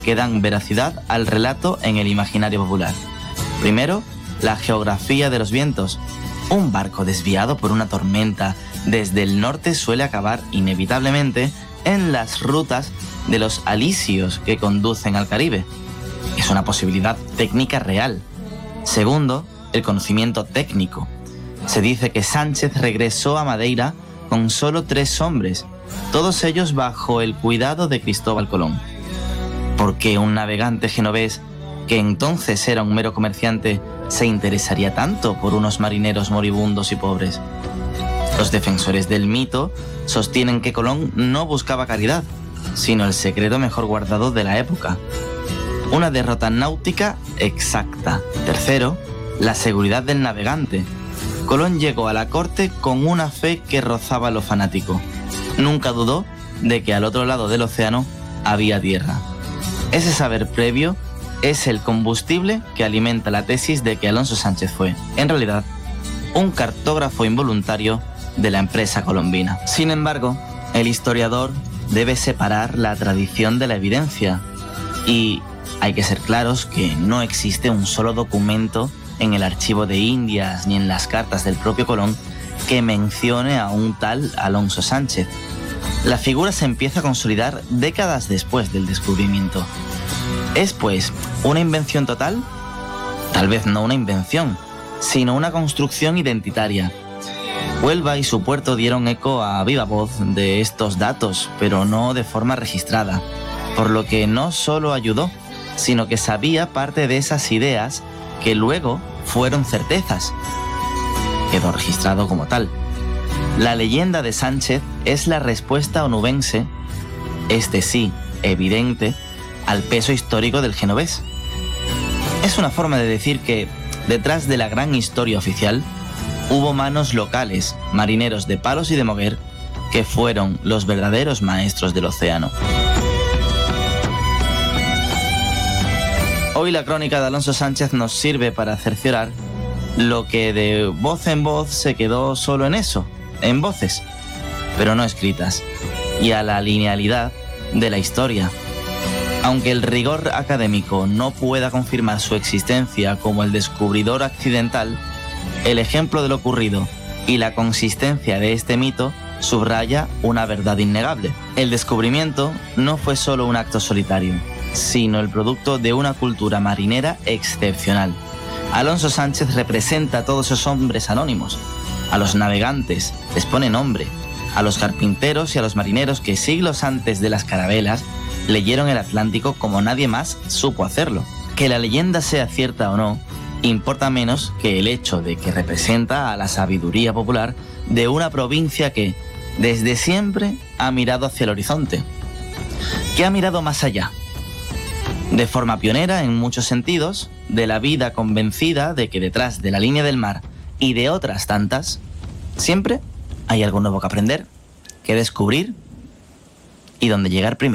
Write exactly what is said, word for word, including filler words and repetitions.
que dan veracidad al relato en el imaginario popular. Primero, la geografía de los vientos. Un barco desviado por una tormenta desde el norte suele acabar inevitablemente en las rutas de los alisios que conducen al Caribe. Es una posibilidad técnica real. Segundo, el conocimiento técnico. Se dice que Sánchez regresó a Madeira con solo tres hombres, todos ellos bajo el cuidado de Cristóbal Colón. ¿Por qué un navegante genovés, que entonces era un mero comerciante, se interesaría tanto por unos marineros moribundos y pobres? Los defensores del mito sostienen que Colón no buscaba caridad, sino el secreto mejor guardado de la época. Una derrota náutica exacta. Tercero, la seguridad del navegante. Colón llegó a la corte con una fe que rozaba lo fanático. Nunca dudó de que al otro lado del océano había tierra. Ese saber previo es el combustible que alimenta la tesis de que Alonso Sánchez fue, en realidad, un cartógrafo involuntario de la empresa colombina. Sin embargo, el historiador debe separar la tradición de la evidencia y hay que ser claros que no existe un solo documento en el archivo de Indias ni en las cartas del propio Colón que mencione a un tal Alonso Sánchez. La figura se empieza a consolidar décadas después del descubrimiento. ¿Es, pues, una invención total? Tal vez no una invención, sino una construcción identitaria. Huelva y su puerto dieron eco a viva voz de estos datos, pero no de forma registrada, por lo que no solo ayudó, sino que sabía parte de esas ideas que luego fueron certezas. Quedó registrado como tal. La leyenda de Sánchez es la respuesta onubense, este sí, evidente, al peso histórico del genovés. Es una forma de decir que, detrás de la gran historia oficial, hubo manos locales, marineros de Palos y de Moguer, que fueron los verdaderos maestros del océano. Hoy la crónica de Alonso Sánchez nos sirve para cerciorar lo que de voz en voz se quedó solo en eso, en voces, pero no escritas, y a la linealidad de la historia. Aunque el rigor académico no pueda confirmar su existencia como el descubridor accidental, el ejemplo de lo ocurrido y la consistencia de este mito subraya una verdad innegable. El descubrimiento no fue solo un acto solitario, sino el producto de una cultura marinera excepcional. Alonso Sánchez representa a todos esos hombres anónimos. A los navegantes les pone nombre, a los carpinteros y a los marineros que siglos antes de las carabelas leyeron el Atlántico como nadie más supo hacerlo. Que la leyenda sea cierta o no, importa menos que el hecho de que representa a la sabiduría popular de una provincia que, desde siempre, ha mirado hacia el horizonte, que ha mirado más allá, de forma pionera en muchos sentidos, de la vida convencida de que detrás de la línea del mar y de otras tantas, siempre hay algo nuevo que aprender, que descubrir y donde llegar primero.